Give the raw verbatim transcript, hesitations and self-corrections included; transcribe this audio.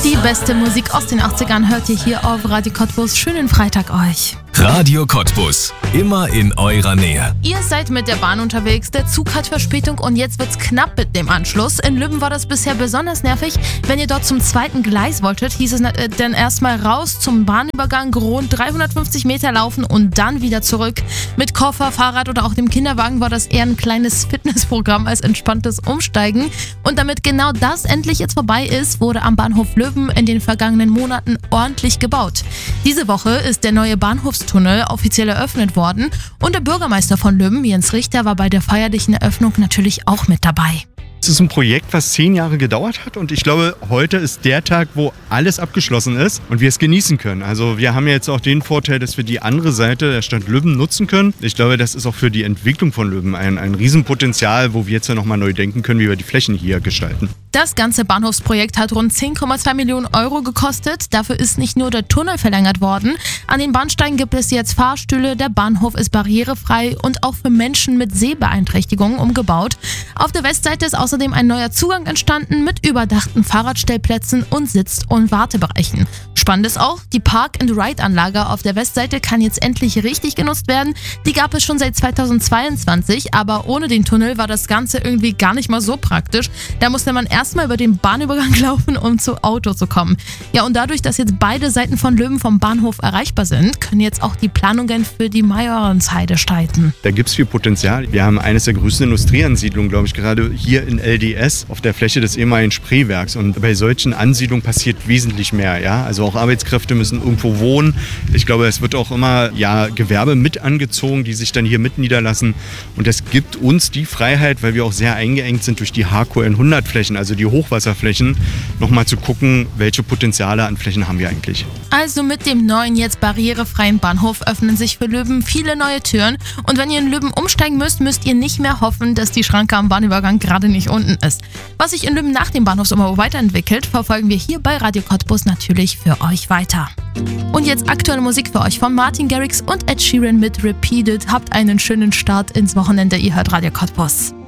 Die beste Musik aus den achtzigern hört ihr hier auf Radio Cottbus. Schönen Freitag euch. Radio Cottbus, immer in eurer Nähe. Ihr seid mit der Bahn unterwegs, der Zug hat Verspätung und jetzt wird's knapp mit dem Anschluss. In Lübben war das bisher besonders nervig. Wenn ihr dort zum zweiten Gleis wolltet, hieß es äh, dann erstmal raus zum Bahnübergang, rund dreihundertfünfzig Meter laufen und dann wieder zurück. Mit Koffer, Fahrrad oder auch dem Kinderwagen war das eher ein kleines Fitnessprogramm als entspanntes Umsteigen. Und damit genau das endlich jetzt vorbei ist, wurde am Bahnhof Lübben in den vergangenen Monaten ordentlich gebaut. Diese Woche ist der neue Bahnhofstunnel offiziell eröffnet worden und der Bürgermeister von Lübben, Jens Richter, war bei der feierlichen Eröffnung natürlich auch mit dabei. Es ist ein Projekt, was zehn Jahre gedauert hat und ich glaube, heute ist der Tag, wo alles abgeschlossen ist und wir es genießen können. Also wir haben ja jetzt auch den Vorteil, dass wir die andere Seite der Stadt Lübben nutzen können. Ich glaube, das ist auch für die Entwicklung von Lübben ein, ein Riesenpotenzial, wo wir jetzt ja nochmal neu denken können, wie wir die Flächen hier gestalten. Das ganze Bahnhofsprojekt hat rund zehn Komma zwei Millionen Euro gekostet. Dafür ist nicht nur der Tunnel verlängert worden. An den Bahnsteigen gibt es jetzt Fahrstühle, der Bahnhof ist barrierefrei und auch für Menschen mit Sehbeeinträchtigungen umgebaut. Auf der Westseite ist außerdem ein neuer Zugang entstanden mit überdachten Fahrradstellplätzen und Sitz- und Wartebereichen. Spannend ist auch, die Park-and-Ride-Anlage auf der Westseite kann jetzt endlich richtig genutzt werden. Die gab es schon seit zweitausendzweiundzwanzig, aber ohne den Tunnel war das Ganze irgendwie gar nicht mal so praktisch. Da musste man erstmal über den Bahnübergang laufen, um zu Auto zu kommen. Ja, und dadurch, dass jetzt beide Seiten von Lübben vom Bahnhof erreichbar sind, können jetzt auch die Planungen für die Majoransheide starten. Da gibt es viel Potenzial. Wir haben eines der größten Industrieansiedlungen, glaube ich, gerade hier in L D S auf der Fläche des ehemaligen Spreewerks. Und bei solchen Ansiedlungen passiert wesentlich mehr. Ja? Also auch Arbeitskräfte müssen irgendwo wohnen. Ich glaube, es wird auch immer ja, Gewerbe mit angezogen, die sich dann hier mit niederlassen. Und das gibt uns die Freiheit, weil wir auch sehr eingeengt sind durch die H Q N hundert Flächen, also die Hochwasserflächen, nochmal zu gucken, welche Potenziale an Flächen haben wir eigentlich. Also mit dem neuen, jetzt barrierefreien Bahnhof öffnen sich für Lübben viele neue Türen. Und wenn ihr in Lübben umsteigen müsst, müsst ihr nicht mehr hoffen, dass die Schranke am Bahnübergang gerade nicht unten ist. Was sich in Lübben nach dem Bahnhofsumbau weiterentwickelt, verfolgen wir hier bei Radio Cottbus natürlich für euch weiter. Und jetzt aktuelle Musik für euch von Martin Garrix und Ed Sheeran mit Repeated. Habt einen schönen Start ins Wochenende. Ihr hört Radio Cottbus.